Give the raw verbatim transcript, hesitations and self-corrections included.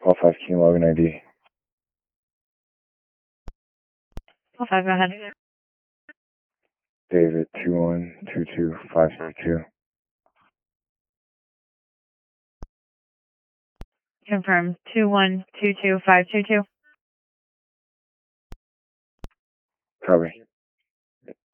Paul five Key login I D. Paul five, go ahead. David two one two two five three two. Confirm two one two two five two two. Copy.